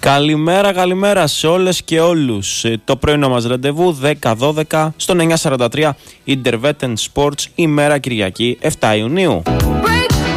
Καλημέρα σε όλες και όλους. Το πρωινό μας ραντεβού 10-12 στον 943 Intervetten Sports, ημέρα Κυριακή 7 Ιουνίου.